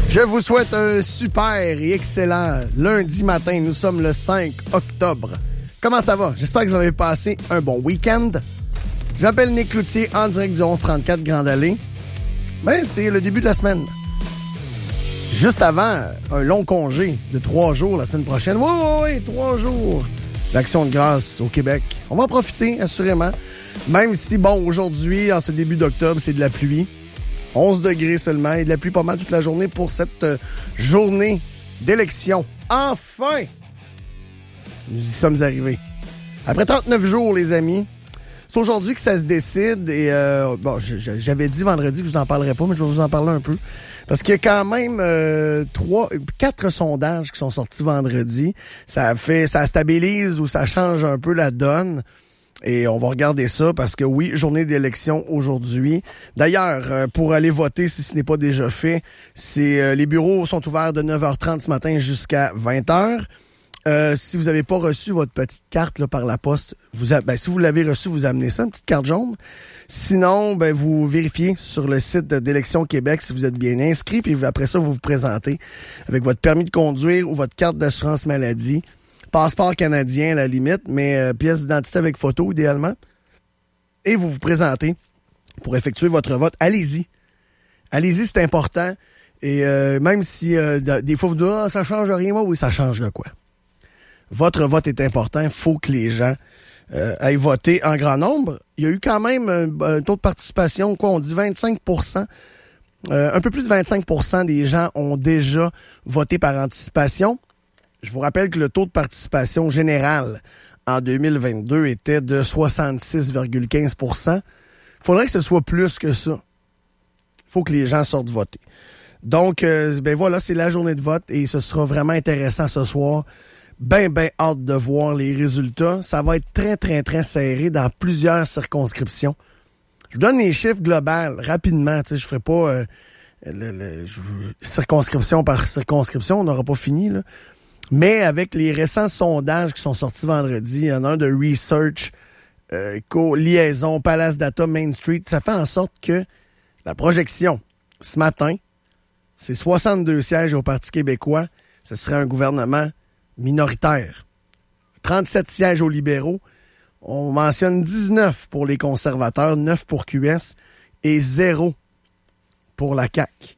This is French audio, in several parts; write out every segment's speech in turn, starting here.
Je vous souhaite un super et excellent lundi matin. Nous sommes le 5 octobre. Comment ça va? J'espère que vous avez passé un bon week-end. Je m'appelle Nick Cloutier, en direct du 1134 Grande Allée. Ben, c'est le début de la semaine. Juste avant un long congé de 3 jours la semaine prochaine. Oui, 3 jours d'Action de grâce au Québec. On va en profiter, assurément. Même si, bon, aujourd'hui, en ce début d'octobre, c'est de la pluie. 11 degrés seulement et de la pluie pas mal toute la journée pour cette journée d'élection. Enfin! Nous y sommes arrivés. Après 39 jours, les amis, c'est aujourd'hui que ça se décide et bon, j'avais dit vendredi que je vous en parlerais pas, mais je vais vous en parler un peu. Parce qu'il y a quand même 4 sondages qui sont sortis vendredi. Ça stabilise ou ça change un peu la donne. Et on va regarder ça parce que oui, journée d'élection aujourd'hui. D'ailleurs, pour aller voter, si ce n'est pas déjà fait, les bureaux sont ouverts de 9h30 ce matin jusqu'à 20h. Si vous n'avez pas reçu votre petite carte là, par la poste, si vous l'avez reçu, vous amenez ça, une petite carte jaune. Sinon, vous vérifiez sur le site d'Élections Québec si vous êtes bien inscrit, puis après ça, vous vous présentez avec votre permis de conduire ou votre carte d'assurance maladie. Passeport canadien à la limite, mais pièce d'identité avec photo idéalement. Et vous vous présentez pour effectuer votre vote. Allez-y. Allez-y, c'est important. Et même si des fois vous dites « ça change rien », oui, ça change de quoi. Votre vote est important. Il faut que les gens aillent voter en grand nombre. Il y a eu quand même un taux de participation, on dit 25%. Un peu plus de 25% des gens ont déjà voté par anticipation. Je vous rappelle que le taux de participation général en 2022 était de 66,15%. Il faudrait que ce soit plus que ça. Il faut que les gens sortent voter. Donc, voilà, c'est la journée de vote et ce sera vraiment intéressant ce soir. Ben hâte de voir les résultats. Ça va être très, très, très serré dans plusieurs circonscriptions. Je vous donne les chiffres globaux rapidement. Tu sais, je ferai pas circonscription par circonscription. On n'aura pas fini, là. Mais avec les récents sondages qui sont sortis vendredi, il y en a un de Research, Liaison, Palace Data, Main Street, ça fait en sorte que la projection, ce matin, c'est 62 sièges au Parti québécois. Ce serait un gouvernement minoritaire. 37 sièges aux libéraux. On mentionne 19 pour les conservateurs, 9 pour QS et 0 pour la CAQ.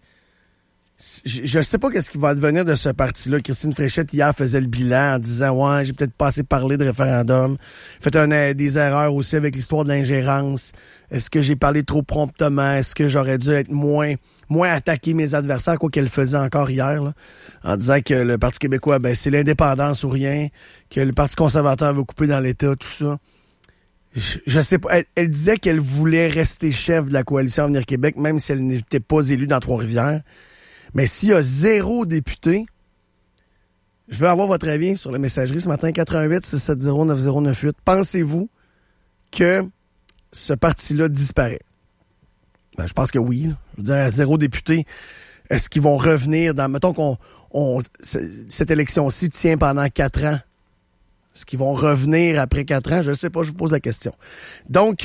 Je sais pas qu'est-ce qui va advenir de ce parti-là. Christine Fréchette, hier, faisait le bilan en disant « Ouais, j'ai peut-être pas assez parlé de référendum. Fait des erreurs aussi avec l'histoire de l'ingérence. Est-ce que j'ai parlé trop promptement? Est-ce que j'aurais dû être moins attaquer mes adversaires, quoi qu'elle faisait encore hier, là, en disant que le Parti québécois, c'est l'indépendance ou rien, que le Parti conservateur veut couper dans l'État, tout ça. Je sais pas. Elle disait qu'elle voulait rester chef de la coalition Avenir Québec, même si elle n'était pas élue dans Trois-Rivières. Mais s'il y a 0 député, je veux avoir votre avis sur la messagerie ce matin, 88-670-9098. Pensez-vous que ce parti-là disparaît? Je pense que oui. Là. Je veux dire, 0 député, est-ce qu'ils vont revenir dans... Mettons cette élection-ci tient pendant 4 ans. Est-ce qu'ils vont revenir après 4 ans? Je ne sais pas, je vous pose la question. Donc,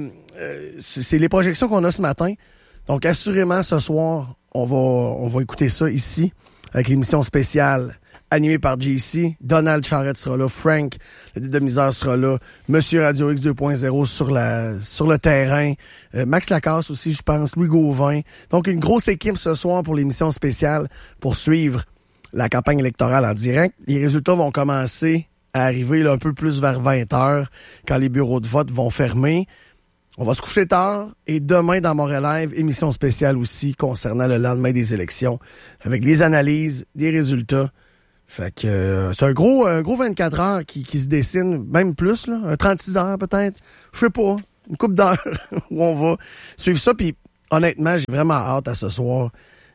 c'est les projections qu'on a ce matin. Donc, assurément, ce soir, on va écouter ça ici, avec l'émission spéciale animée par JC. Donald Charrette sera là, Frank, le dédomiseur sera là, Monsieur Radio X 2.0 sur le terrain, Max Lacasse aussi, je pense, Louis Gauvin. Donc, une grosse équipe ce soir pour l'émission spéciale pour suivre la campagne électorale en direct. Les résultats vont commencer à arriver là, un peu plus vers 20h, quand les bureaux de vote vont fermer. On va se coucher tard et demain dans Montréal Live, émission spéciale aussi concernant le lendemain des élections avec les analyses, des résultats. Fait que c'est un gros 24 heures qui se dessine, même plus, là, un 36 heures peut-être, je sais pas, une couple d'heures où on va suivre ça. Puis honnêtement, j'ai vraiment hâte à ce soir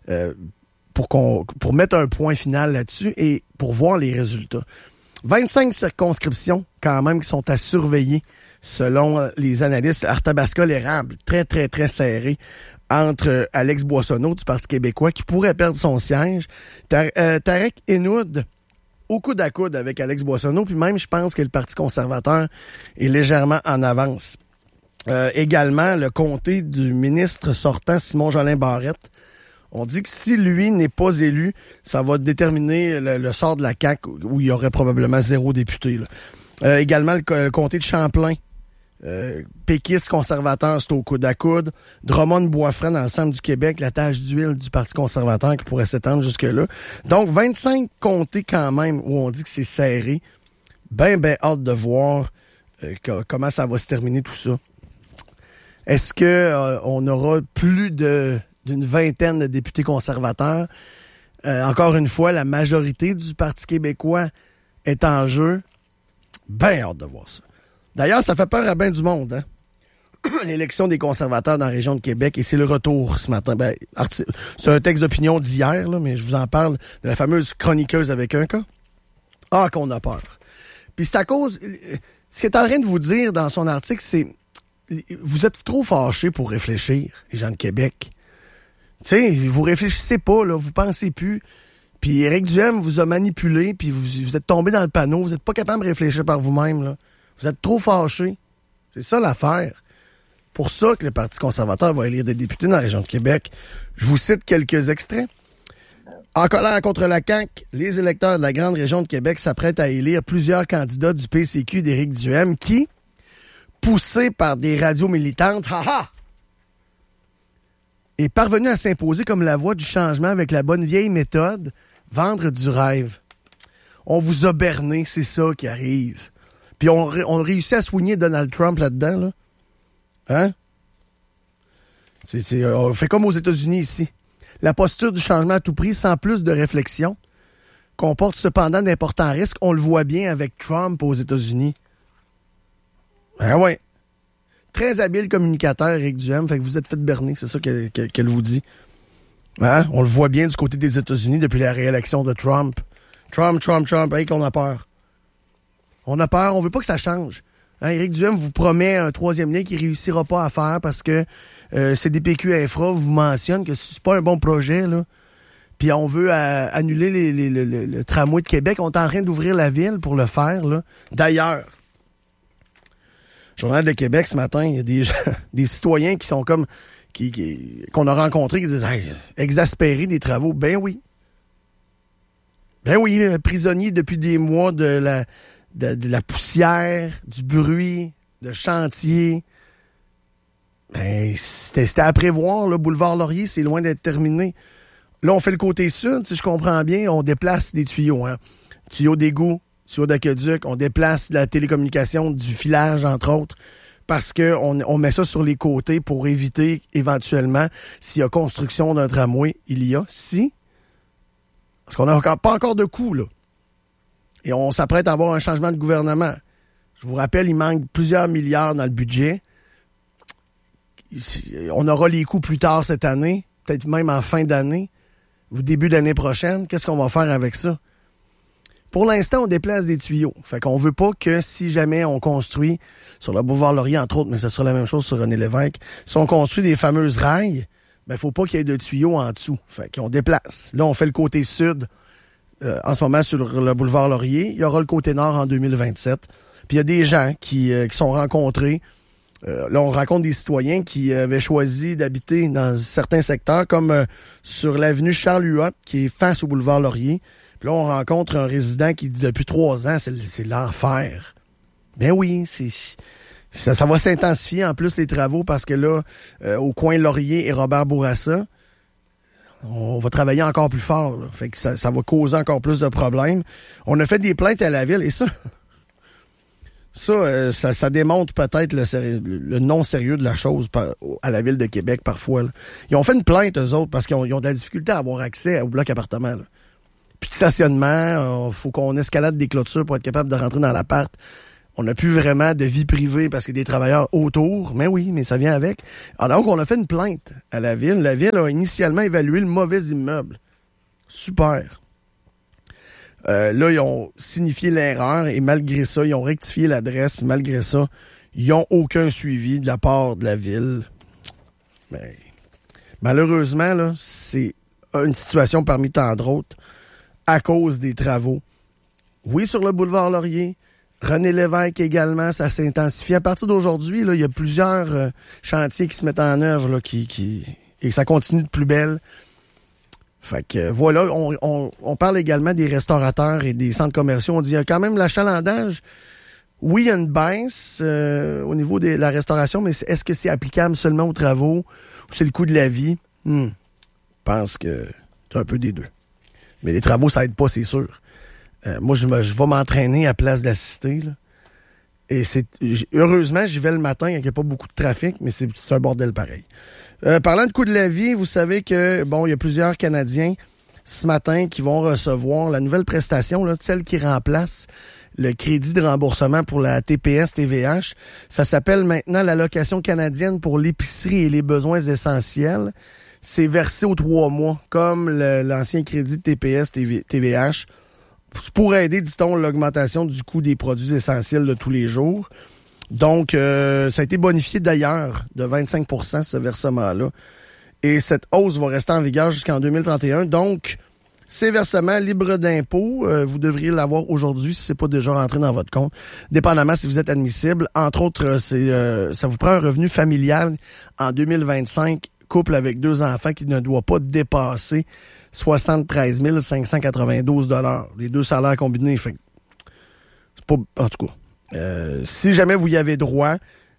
pour mettre un point final là-dessus et pour voir les résultats. 25 circonscriptions quand même qui sont à surveiller selon les analystes. Arthabasca-l'Érable, très, très, très serré entre Alex Boissonneau du Parti québécois qui pourrait perdre son siège. Tarek Henoud au coude à coude avec Alex Boissonneau, puis même je pense que le Parti conservateur est légèrement en avance. Également, le comté du ministre sortant Simon-Jolin Barrette. On dit que si lui n'est pas élu, ça va déterminer le sort de la CAQ, où il y aurait probablement 0 député. Là. Également, le comté de Champlain. Péquiste conservateur, c'est au coude à coude. Drummond-Boisfranc dans le centre du Québec, la tache d'huile du Parti conservateur qui pourrait s'étendre jusque-là. Donc, 25 comtés quand même où on dit que c'est serré. Ben hâte de voir comment ça va se terminer tout ça. Est-ce que on aura plus d'une vingtaine de députés conservateurs? Encore une fois, la majorité du Parti québécois est en jeu. Ben hâte de voir ça. D'ailleurs, ça fait peur à bien du monde, hein? L'élection des conservateurs dans la région de Québec, et c'est le retour ce matin. C'est un texte d'opinion d'hier, là, mais je vous en parle de la fameuse chroniqueuse avec un cas. Ah, qu'on a peur. Puis c'est à cause... Ce qu'elle est en train de vous dire dans son article, c'est... Vous êtes trop fâchés pour réfléchir, les gens de Québec. Tu sais, vous réfléchissez pas, là, vous pensez plus. Puis Éric Duhem vous a manipulé, puis vous êtes tombé dans le panneau, vous n'êtes pas capable de réfléchir par vous-même, là. Vous êtes trop fâchés. C'est ça l'affaire. Pour ça que le Parti conservateur va élire des députés dans la région de Québec. Je vous cite quelques extraits. En colère contre la CAQ, les électeurs de la grande région de Québec s'apprêtent à élire plusieurs candidats du PCQ d'Éric Duhem qui, poussés par des radios militantes, est parvenu à s'imposer comme la voie du changement avec la bonne vieille méthode, vendre du rêve. On vous a berné, c'est ça qui arrive. Puis on réussit à soigner Donald Trump là-dedans, là. Hein? On fait comme aux États-Unis ici. La posture du changement à tout prix, sans plus de réflexion, comporte cependant d'importants risques. On le voit bien avec Trump aux États-Unis. Ah ouais. Très habile communicateur, Éric Duhem. Fait que vous êtes fait berner, c'est ça qu'elle vous dit. Hein? On le voit bien du côté des États-Unis depuis la réélection de Trump. Trump, hey, qu'on a peur. On a peur, on veut pas que ça change. Hein, Éric Duhem vous promet un troisième lien qu'il réussira pas à faire parce que CDPQ Infra vous mentionne que c'est pas un bon projet, là. Puis on veut annuler le tramway de Québec. On est en train d'ouvrir la ville pour le faire, là. D'ailleurs, Journal de Québec ce matin, il y a des citoyens qui sont comme qu'on a rencontrés qui disent hey, exaspérés des travaux. Ben oui, prisonniers depuis des mois de la poussière, du bruit, de chantier. Ben, c'était à prévoir, le boulevard Laurier, c'est loin d'être terminé. Là, on fait le côté sud, si je comprends bien, on déplace des tuyaux, hein. Tuyaux d'égout, tuyaux d'aqueduc, on déplace la télécommunication du filage, entre autres, parce que on met ça sur les côtés pour éviter, éventuellement, s'il y a construction d'un tramway, parce qu'on n'a pas encore de coût, là. Et on s'apprête à avoir un changement de gouvernement. Je vous rappelle, il manque plusieurs milliards dans le budget. On aura les coûts plus tard cette année, peut-être même en fin d'année ou début d'année prochaine. Qu'est-ce qu'on va faire avec ça? Pour l'instant, on déplace des tuyaux. Fait qu'on veut pas que si jamais on construit sur le boulevard Laurier, entre autres, mais ce sera la même chose sur René Lévesque, si on construit des fameuses rails, ben faut pas qu'il y ait de tuyaux en dessous. Fait qu'on déplace. Là, on fait le côté sud en ce moment sur le boulevard Laurier. Il y aura le côté nord en 2027. Puis il y a des gens qui sont rencontrés. Là, on rencontre des citoyens qui avaient choisi d'habiter dans certains secteurs, comme sur l'avenue Charles-Huot, qui est face au boulevard Laurier. Puis là, on rencontre un résident qui, depuis 3 ans, c'est l'enfer. Ben oui, ça va s'intensifier en plus les travaux parce que là, au coin Laurier et Robert Bourassa, on va travailler encore plus fort. Là. Fait que ça va causer encore plus de problèmes. On a fait des plaintes à la ville et ça démontre peut-être le non-sérieux de la chose à la Ville de Québec parfois. Là. Ils ont fait une plainte, eux autres, parce qu'ils ont de la difficulté à avoir accès au bloc appartement. Là. Puis de stationnement, faut qu'on escalade des clôtures pour être capable de rentrer dans l'appart. On n'a plus vraiment de vie privée parce qu'il y a des travailleurs autour. Mais oui, mais ça vient avec. Alors donc, on a fait une plainte à la Ville. La Ville a initialement évalué le mauvais immeuble. Super. Là, ils ont signifié l'erreur et malgré ça, ils ont rectifié l'adresse. Puis malgré ça, ils n'ont aucun suivi de la part de la Ville. Mais malheureusement, là, c'est une situation parmi tant d'autres à cause des travaux. Oui, sur le boulevard Laurier. René Lévesque également, ça s'intensifie. À partir d'aujourd'hui, là, il y a plusieurs chantiers qui se mettent en œuvre là, et ça continue de plus belle. Fait que voilà, on parle également des restaurateurs et des centres commerciaux. On dit, il y a quand même l'achalandage. Oui, il y a une baisse au niveau de la restauration, mais est-ce que c'est applicable seulement aux travaux ou c'est le coût de la vie? Je pense que c'est un peu des deux. Mais les travaux, ça aide pas, c'est sûr. Moi, je vais m'entraîner à Place d'assister, là. Et heureusement, j'y vais le matin, il n'y a pas beaucoup de trafic, mais c'est un bordel pareil. Parlant de coût de la vie, vous savez que, il y a plusieurs Canadiens ce matin qui vont recevoir la nouvelle prestation, là, celle qui remplace le crédit de remboursement pour la TPS-TVH. Ça s'appelle maintenant l'allocation canadienne pour l'épicerie et les besoins essentiels. C'est versé aux 3 mois, comme l'ancien crédit de TPS-TVH. Pour aider, dit-on, l'augmentation du coût des produits essentiels de tous les jours. Donc, ça a été bonifié d'ailleurs de 25%, ce versement-là. Et cette hausse va rester en vigueur jusqu'en 2031. Donc, ces versements libres d'impôts, vous devriez l'avoir aujourd'hui si c'est pas déjà rentré dans votre compte, dépendamment si vous êtes admissible. Entre autres, ça vous prend un revenu familial en 2025, couple avec 2 enfants qui ne doit pas dépasser 73 592 $. Les 2 salaires combinés. Fait, c'est pas, en tout cas, si jamais vous y avez droit,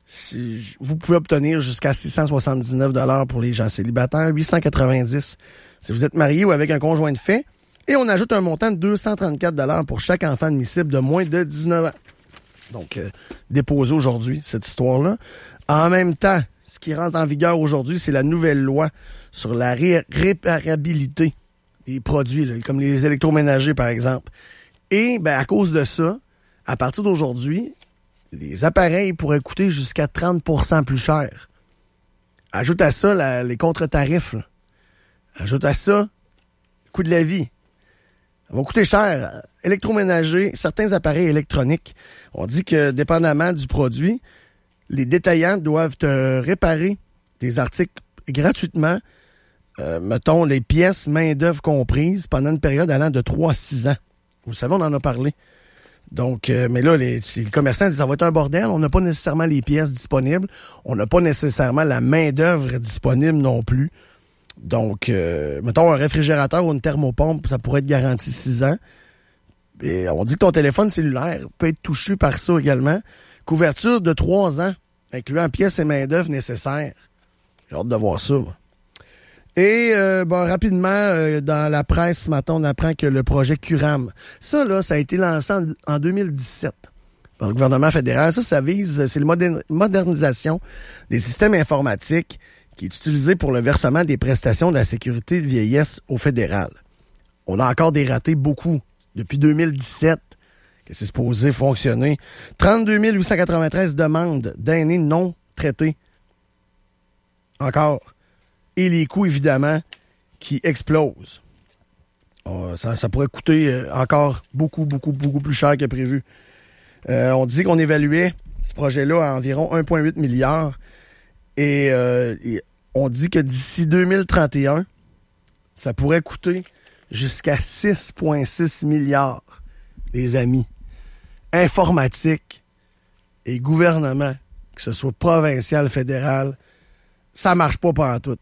vous pouvez obtenir jusqu'à 679 $ pour les gens célibataires, 890 si vous êtes marié ou avec un conjoint de fait. Et on ajoute un montant de 234 $ pour chaque enfant admissible de moins de 19 ans. Donc, déposé aujourd'hui, cette histoire-là. En même temps, ce qui rentre en vigueur aujourd'hui, c'est la nouvelle loi sur la réparabilité des produits, là, comme les électroménagers, par exemple. Et à cause de ça, à partir d'aujourd'hui, les appareils pourraient coûter jusqu'à 30% plus cher. Ajoute à ça les contre-tarifs. Là. Ajoute à ça le coût de la vie. Ça va coûter cher. Électroménager, certains appareils électroniques. On dit que, dépendamment du produit, les détaillants doivent te réparer des articles gratuitement, mettons, les pièces main-d'œuvre comprises, pendant une période allant de 3 à 6 ans. Vous savez, on en a parlé. Donc, mais là, les commerçants disent ça va être un bordel. On n'a pas nécessairement les pièces disponibles. On n'a pas nécessairement la main-d'œuvre disponible non plus. Donc, mettons, un réfrigérateur ou une thermopompe, ça pourrait être garanti 6 ans. Et on dit que ton téléphone cellulaire peut être touché par ça également. Couverture de 3 ans, incluant pièces et main-d'œuvre nécessaires. J'ai hâte de voir ça, moi. Et rapidement, dans la presse ce matin, on apprend que le projet Curam, ça a été lancé en 2017 par le gouvernement fédéral. Ça vise, c'est la modernisation des systèmes informatiques qui est utilisé pour le versement des prestations de la sécurité de vieillesse au fédéral. On a encore dératé beaucoup depuis 2017 que c'est supposé fonctionner. 32 893 demandes d'aînés non traitées. Encore. Et les coûts, évidemment, qui explosent. Ça pourrait coûter encore beaucoup plus cher que prévu. On dit qu'on évaluait ce projet-là à environ 1,8 milliard. Et on dit que d'ici 2031, ça pourrait coûter jusqu'à 6,6 milliards, les amis. Informatique et gouvernement, que ce soit provincial, fédéral, ça marche pas pantoute.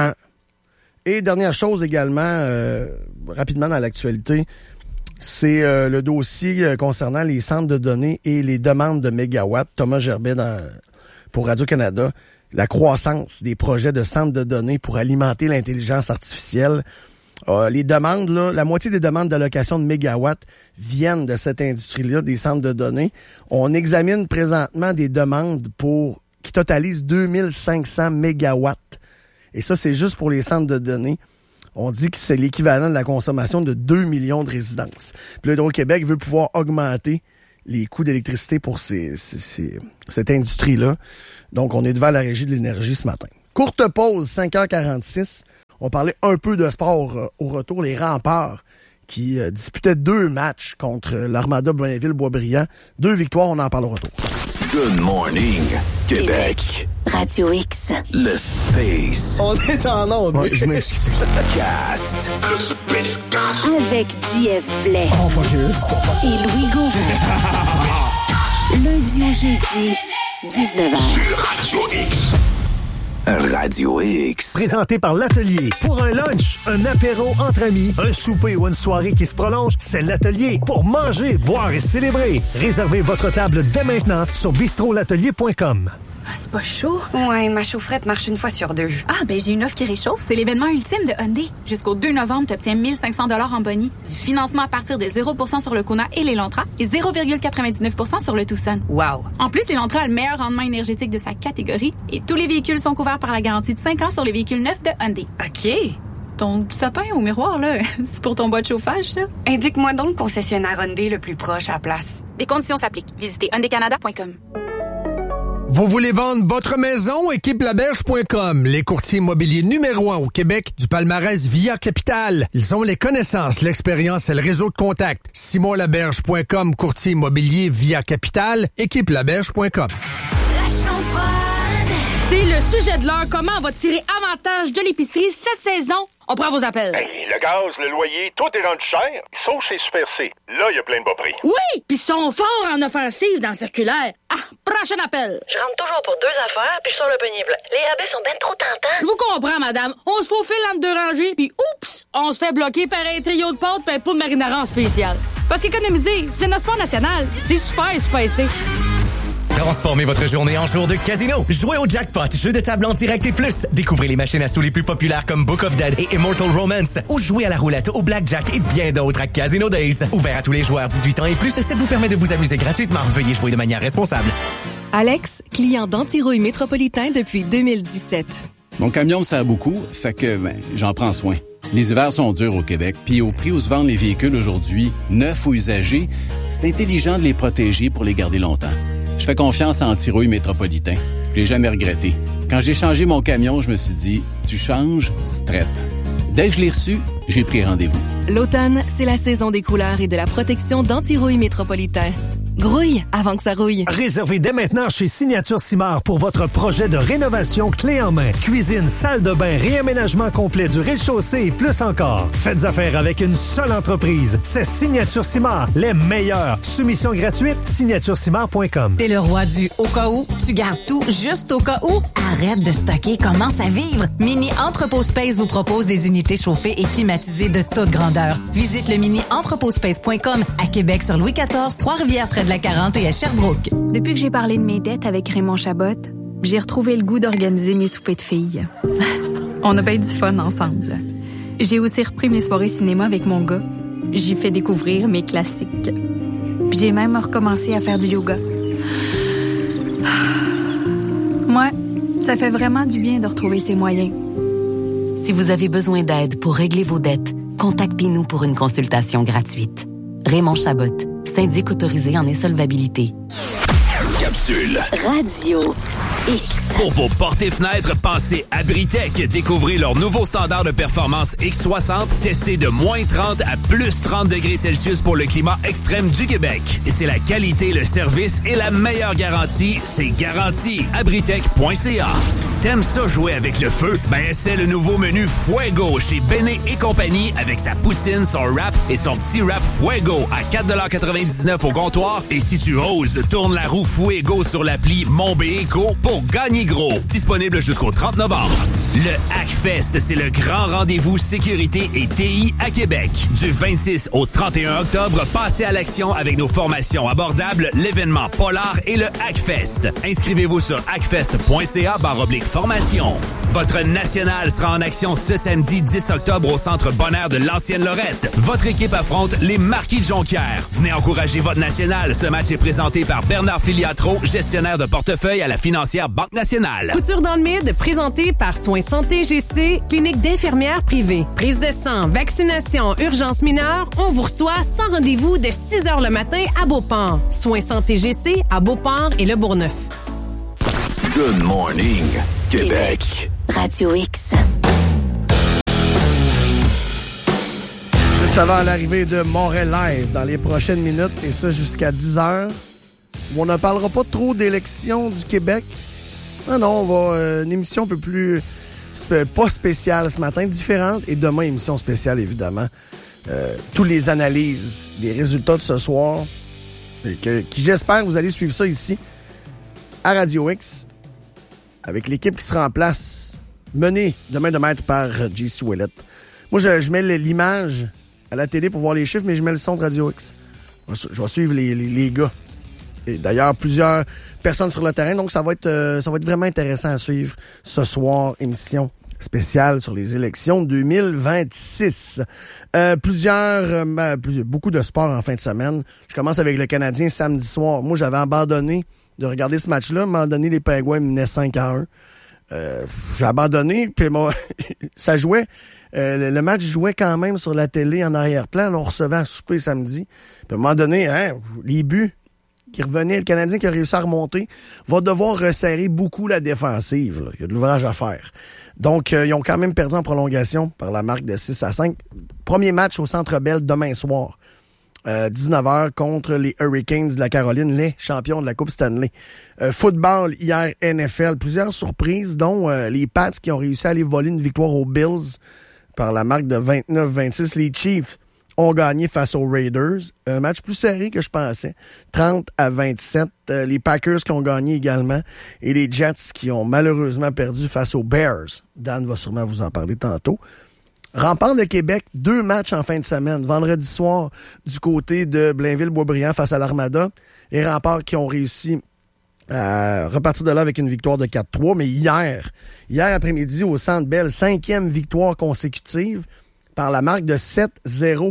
Et dernière chose également, rapidement dans l'actualité, c'est le dossier concernant les centres de données et les demandes de mégawatts. Thomas Gerbet pour Radio-Canada, la croissance des projets de centres de données pour alimenter l'intelligence artificielle. Les demandes, là, la moitié des demandes d'allocation de mégawatts viennent de cette industrie-là, des centres de données. On examine présentement des demandes qui totalisent 2500 mégawatts. Et ça, c'est juste pour les centres de données. On dit que c'est l'équivalent de la consommation de 2 millions de résidences. Puis l'Hydro-Québec veut pouvoir augmenter les coûts d'électricité pour cette industrie-là. Donc, on est devant la Régie de l'énergie ce matin. Courte pause, 5h46. On parlait un peu de sport au retour. Les Remparts qui disputaient 2 matchs contre l'Armada Blainville-Boisbriand. 2 victoires, on en parle au retour. Good morning, Québec. Radio X. Le Space. On est en onde. Ouais, je m'excuse. Cast. Avec JF Blais. On focus. Et Louis Gauvin. Lundi au jeudi, 19h. Radio X. Présenté par l'Atelier. Pour un lunch, un apéro entre amis, un souper ou une soirée qui se prolonge, c'est l'Atelier. Pour manger, boire et célébrer. Réservez votre table dès maintenant sur bistrolatelier.com. Ah, c'est pas chaud? Ouais, ma chaufferette marche une fois sur 2. Ah, ben j'ai une offre qui réchauffe. C'est l'événement ultime de Hyundai. Jusqu'au 2 novembre, tu obtiens 1500 $ en boni, du financement à partir de 0% sur le Kona et l'Elantra et 0,99% sur le Tucson. Wow! En plus, l'Elantra a le meilleur rendement énergétique de sa catégorie et tous les véhicules sont couverts par la garantie de 5 ans sur les véhicules neufs de Hyundai. OK. Ton sapin au miroir, là, c'est pour ton bas de chauffage, ça? Indique-moi donc le concessionnaire Hyundai le plus proche à la place. Des conditions s'appliquent. Visitez hyundaicanada.com. Vous voulez vendre votre maison? Équipelaberge.com, les courtiers immobiliers numéro 1 au Québec du palmarès Via Capital. Ils ont les connaissances, l'expérience et le réseau de contacts. SimonLaberge.com, courtier immobilier Via Capital. Équipelaberge.com. C'est le sujet de l'heure. Comment on va tirer avantage de l'épicerie cette saison? On prend vos appels. Hey, le gaz, le loyer, tout est rendu cher. Sauf chez Super C. Là, il y a plein de bas prix. Oui, puis ils sont forts en offensive dans le circulaire. Ah, prochain appel. Je rentre toujours pour 2 affaires, puis je sors le panier plein. Les rabais sont ben trop tentants. Je vous comprends, madame. On se faufile entre 2 rangées, puis oups, on se fait bloquer par un trio de pâtes et un pot de marinara en spécial. Parce qu'économiser, c'est notre sport national. C'est super spacé. Transformez votre journée en jour de casino. Jouez au jackpot, jeu de table en direct et plus. Découvrez les machines à sous les plus populaires comme Book of Dead et Immortal Romance. Ou jouez à la roulette, au blackjack et bien d'autres à Casino Days. Ouvert à tous les joueurs 18 ans et plus, ça vous permet de vous amuser gratuitement. Veuillez jouer de manière responsable. Alex, client d'Antirouille Métropolitain depuis 2017. Mon camion me sert beaucoup, fait que j'en prends soin. Les hivers sont durs au Québec, puis au prix où se vendent les véhicules aujourd'hui, neufs ou usagés, c'est intelligent de les protéger pour les garder longtemps. Je fais confiance à Antirouille Métropolitain. Je l'ai jamais regretté. Quand j'ai changé mon camion, je me suis dit, tu changes, tu traites. Dès que je l'ai reçu, j'ai pris rendez-vous. L'automne, c'est la saison des couleurs et de la protection d'Antirouille Métropolitain. Grouille avant que ça rouille. Réservez dès maintenant chez Signature Simard pour votre projet de rénovation clé en main. Cuisine, salle de bain, réaménagement complet du rez-de-chaussée et plus encore. Faites affaire avec une seule entreprise. C'est Signature Simard, les meilleurs. Soumission gratuite, signaturesimard.com. T'es le roi du au cas où. Tu gardes tout juste au cas où. Arrête de stocker, commence à vivre. Mini Entrepôt Space vous propose des unités chauffées et climatisées de toute grandeur. Visite le mini-entrepotspace.com à Québec sur Louis XIV, Trois-Rivières près de la 40 et à Sherbrooke. Depuis que j'ai parlé de mes dettes avec Raymond Chabot, j'ai retrouvé le goût d'organiser mes soupers de filles. On a bien du fun ensemble. J'ai aussi repris mes soirées cinéma avec mon gars. J'ai fait découvrir mes classiques. Puis j'ai même recommencé à faire du yoga. Moi, ça fait vraiment du bien de retrouver ses moyens. Si vous avez besoin d'aide pour régler vos dettes, contactez-nous pour une consultation gratuite. Raymond Chabot, syndic autorisé en insolvabilité. Capsule. Radio X. Pour vos portes et fenêtres, pensez Abritech. Découvrez leur nouveau standard de performance X60, testé de moins 30 à plus 30 degrés Celsius pour le climat extrême du Québec. C'est la qualité, le service et la meilleure garantie. C'est garanti. Abritech.ca. T'aimes ça jouer avec le feu? Ben, c'est le nouveau menu Fuego chez Béné et compagnie avec sa poutine, son wrap et son petit wrap Fuego à 4,99$ au comptoir. Et si tu oses, tourne la roue Fuego sur l'appli Mon Béco pour gagner gros. Disponible jusqu'au 30 novembre. Le Hackfest, c'est le grand rendez-vous sécurité et TI à Québec. Du 26 au 31 octobre, passez à l'action avec nos formations abordables, l'événement Polar et le Hackfest. Inscrivez-vous sur hackfest.ca/formation. Votre national sera en action ce samedi 10 octobre au Centre Bonheur de l'Ancienne-Lorette. Votre équipe affronte les Marquis de Jonquière. Venez encourager votre national. Ce match est présenté par Bernard Filiatro, gestionnaire de portefeuille à la financière Banque nationale. Couture dans le mid, présenté par Soins Santé GC, clinique d'infirmières privée. Prise de sang, vaccination, urgence mineure, on vous reçoit sans rendez-vous de 6h le matin à Beauport. Soins Santé GC à Beauport et Le Bourgneuf. Good morning, Québec. Radio X. Juste avant l'arrivée de Montréal Live dans les prochaines minutes, et ça jusqu'à 10h, on ne parlera pas trop d'élections du Québec. Non, on va une émission un peu plus pas spéciale ce matin, différente, et demain, émission spéciale, évidemment. Tous les analyses des résultats de ce soir, qui j'espère vous allez suivre ça ici, à Radio X, avec l'équipe qui sera en place, menée de main de maître par J.C. Ouellet. Moi, je mets l'image à la télé pour voir les chiffres, mais je mets le son de Radio X. Je vais suivre les gars. Et d'ailleurs, plusieurs personnes sur le terrain, donc ça va être vraiment intéressant à suivre ce soir, émission spéciale sur les élections 2026. Beaucoup de sports en fin de semaine. Je commence avec le Canadien samedi soir. Moi, j'avais abandonné de regarder ce match-là. À un moment donné, les Pingouins menaient 5-1. J'ai abandonné, puis moi, ça jouait. Le match jouait quand même sur la télé en arrière-plan. Là, on recevait à souper samedi. Puis à un moment donné, les buts qui revenaient, le Canadien qui a réussi à remonter, va devoir resserrer beaucoup la défensive. Là. Il y a de l'ouvrage à faire. Donc, ils ont quand même perdu en prolongation par la marque de 6-5. Premier match au Centre Bell demain soir. 19h contre les Hurricanes de la Caroline, les champions de la Coupe Stanley. Football, hier, NFL. Plusieurs surprises, dont les Pats qui ont réussi à aller voler une victoire aux Bills par la marque de 29-26. Les Chiefs ont gagné face aux Raiders. Un match plus serré que je pensais. 30-27. Les Packers qui ont gagné également. Et les Jets qui ont malheureusement perdu face aux Bears. Dan va sûrement vous en parler tantôt. Remparts de Québec, 2 matchs en fin de semaine. Vendredi soir, du côté de Blainville-Boisbriand face à l'Armada. Les Remparts qui ont réussi à repartir de là avec une victoire de 4-3. Mais hier après-midi, au Centre Bell, 5e victoire consécutive par la marque de 7-0.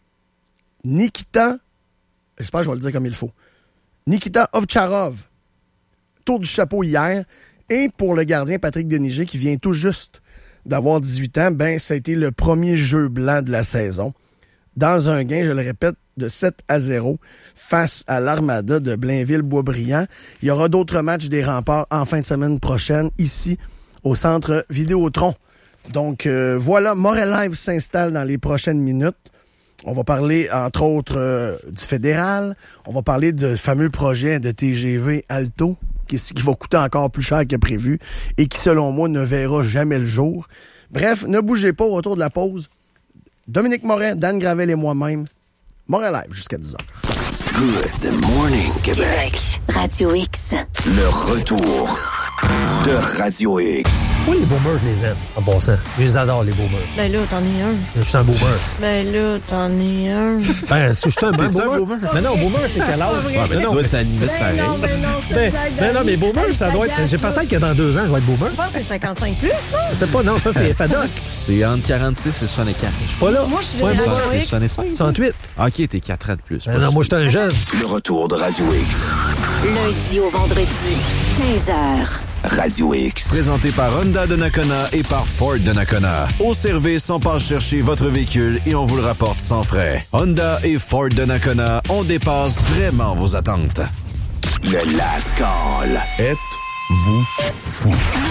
Nikita, j'espère que je vais le dire comme il faut, Nikita Ovtcharov, tour du chapeau hier. Et pour le gardien Patrick Denisger, qui vient tout juste d'avoir 18 ans, ça a été le premier jeu blanc de la saison. Dans un gain, je le répète, de 7-0 face à l'Armada de Blainville-Boisbriand. Il y aura d'autres matchs des Remparts en fin de semaine prochaine, ici, au centre Vidéotron. Donc, voilà, Montréal Live s'installe dans les prochaines minutes. On va parler, entre autres, du fédéral. On va parler de fameux projet de TGV Alto, qui va coûter encore plus cher que prévu et qui, selon moi, ne verra jamais le jour. Bref, ne bougez pas au retour de la pause. Dominique Morin, Dan Gravel et moi-même, Montréal Live jusqu'à 10h. Good morning, Québec. Radio X. Le retour de Radio X. Oui, les boomers, je les aime, en passant. Je les adore, les boomers. Ben là, t'en es un. Je suis un boomer. Ben là, t'en es un. Je suis un boomer. Mais non, boomer, c'est quel âge? Mais tu dois être à la limite pareil. Non, mais boomer, ça doit être... J'ai peut-être que dans 2 ans, je vais être boomer. Je pense que c'est 55 plus, non? Je sais pas, non, ça, c'est FADOC. C'est entre 46 et 64. Je suis pas là. Moi, je suis déjà 65. 68. OK, t'es 4 ans de plus. Non, moi, je suis un jeune. Le retour de Radio X. Lundi au vendredi, 15h. Radio X. Présenté par Honda de Nakona et par Ford de Nakona. Au service, on passe chercher votre véhicule et on vous le rapporte sans frais. Honda et Ford de Nakona, on dépasse vraiment vos attentes. Le Last Call. Êtes-vous fou?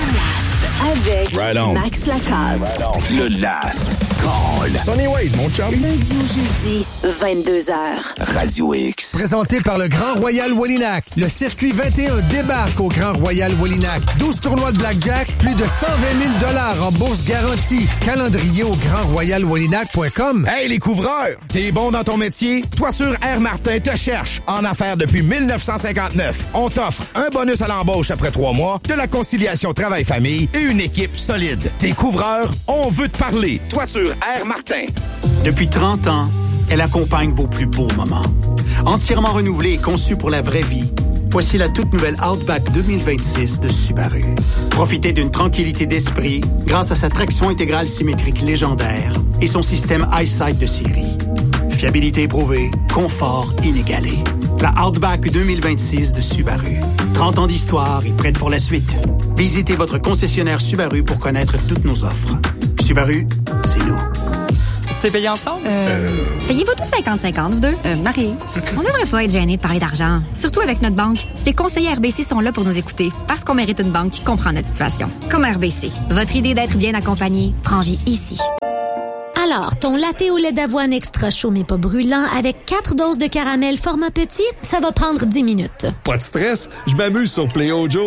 Avec Max Lacasse. Le Last Call. Sunny Ways, mon chum. Lundi au jeudi, 22h. Radio X. Présenté par le Grand Royal Wallinac. Le circuit 21 débarque au Grand Royal Wallinac. 12 tournois de blackjack, plus de 120 000 en bourse garantie. Calendrier au grandroyalwallinac.com. Hey, les couvreurs! T'es bon dans ton métier? Toiture Air Martin te cherche. En affaires depuis 1959. On t'offre un bonus à l'embauche après 3 mois, de la conciliation travail-famille et une équipe solide. Tes couvreurs, on veut te parler. Toiture Air Martin. Depuis 30 ans, elle accompagne vos plus beaux moments. Entièrement renouvelée et conçue pour la vraie vie, voici la toute nouvelle Outback 2026 de Subaru. Profitez d'une tranquillité d'esprit grâce à sa traction intégrale symétrique légendaire et son système EyeSight de série. Fiabilité éprouvée, confort inégalé. La Outback 2026 de Subaru. 30 ans d'histoire et prête pour la suite. Visitez votre concessionnaire Subaru pour connaître toutes nos offres. Subaru, c'est nous. C'est payé ensemble? Payez-vous toutes 50-50, vous deux? Marie. On devrait pas être gênés de parler d'argent. Surtout avec notre banque. Les conseillers RBC sont là pour nous écouter. Parce qu'on mérite une banque qui comprend notre situation. Comme RBC. Votre idée d'être bien accompagné prend vie ici. Alors, ton latte au lait d'avoine extra chaud mais pas brûlant avec 4 doses de caramel format petit, ça va prendre 10 minutes. Pas de stress, je m'amuse sur Play Ojo.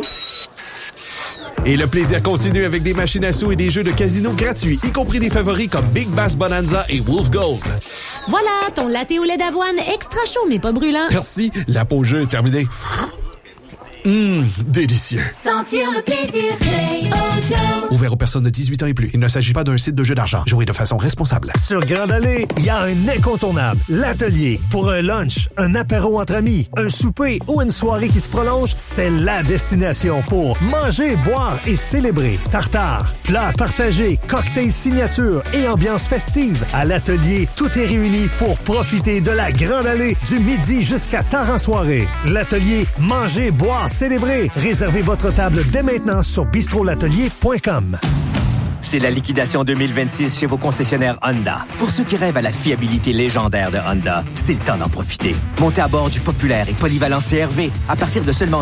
Et le plaisir continue avec des machines à sous et des jeux de casino gratuits, y compris des favoris comme Big Bass Bonanza et Wolf Gold. Voilà, ton latte au lait d'avoine extra chaud mais pas brûlant. Merci, la pause jeu est terminée. Délicieux. Sentir le plaisir, Play Ojo. Ouvert aux personnes de 18 ans et plus. Il ne s'agit pas d'un site de jeu d'argent. Jouez de façon responsable. Sur Grande Allée, il y a un incontournable. L'Atelier. Pour un lunch, un apéro entre amis, un souper ou une soirée qui se prolonge, c'est la destination pour manger, boire et célébrer. Tartare, plats partagés, cocktails signature et ambiance festive. À l'Atelier, tout est réuni pour profiter de la Grande Allée du midi jusqu'à tard en soirée. L'Atelier, manger, boire, célébrer. Réservez votre table dès maintenant sur bistrolatelier.com. C'est la liquidation 2026 chez vos concessionnaires Honda. Pour ceux qui rêvent à la fiabilité légendaire de Honda, c'est le temps d'en profiter. Montez à bord du populaire et polyvalent CR-V à partir de seulement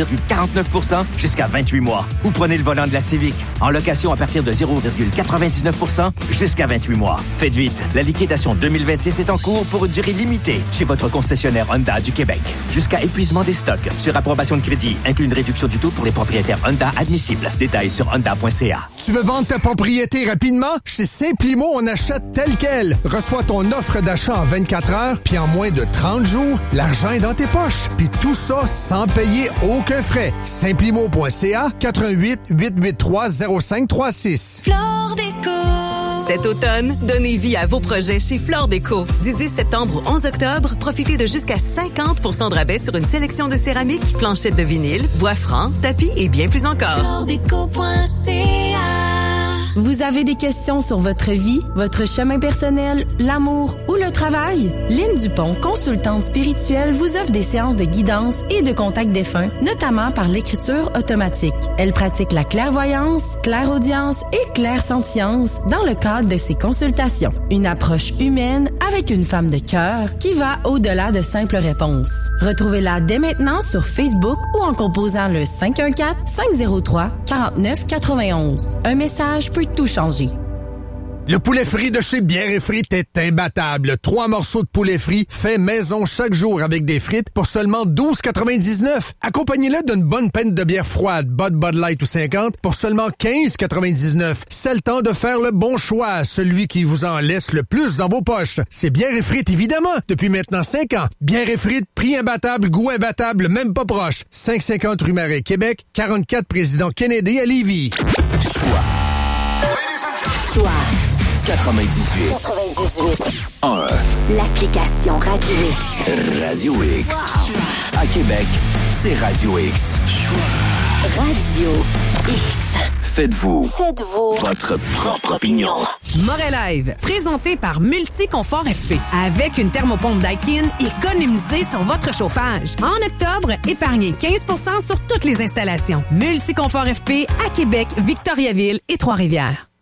0,49% jusqu'à 28 mois. Ou prenez le volant de la Civic en location à partir de 0,99% jusqu'à 28 mois. Faites vite, la liquidation 2026 est en cours pour une durée limitée chez votre concessionnaire Honda du Québec. Jusqu'à épuisement des stocks. Sur approbation de crédit, inclut une réduction du taux pour les propriétaires Honda admissibles. Détails sur honda.ca. Tu veux vendre ta propriété rapidement? Chez Simplimo, on achète tel quel. Reçois ton offre d'achat en 24 heures, puis en moins de 30 jours, l'argent est dans tes poches. Puis tout ça sans payer aucun frais. Simplimo.ca, 88 883 0536. Flore Déco. Cet automne, donnez vie à vos projets chez Flore Déco. Du 10 septembre au 11 octobre, profitez de jusqu'à 50% de rabais sur une sélection de céramique, planchettes de vinyle, bois franc, tapis et bien plus encore. FloreDéco.ca. Vous avez des questions sur votre vie, votre chemin personnel, l'amour ou le travail? Lynne Dupont, consultante spirituelle, vous offre des séances de guidance et de contact défunt, notamment par l'écriture automatique. Elle pratique la clairvoyance, clairaudience et clairsentience dans le cadre de ses consultations. Une approche humaine avec une femme de cœur qui va au-delà de simples réponses. Retrouvez-la dès maintenant sur Facebook ou en composant le 514-503-4991. Un message peut tout changer. Le poulet frit de chez Bière et Frites est imbattable. 3 morceaux de poulet frit fait maison chaque jour avec des frites pour seulement 12,99. Accompagnez-le d'une bonne pinte de bière froide, Bud Light ou 50 pour seulement 15,99. C'est le temps de faire le bon choix, celui qui vous en laisse le plus dans vos poches. C'est Bière et Frites, évidemment, depuis maintenant 5 ans. Bière et Frites, prix imbattable, goût imbattable, même pas proche. 550 rue Marais, Québec, 44 Président Kennedy à Lévis. Choix 98. 1. L'application Radio X. Radio X. À Québec, c'est Radio X. Radio X. Faites-vous votre propre opinion. Morelive, présenté par Multiconfort FP. Avec une thermopompe Daikin, économisez sur votre chauffage. En octobre, épargnez 15% sur toutes les installations. Multiconfort FP à Québec, Victoriaville et Trois-Rivières.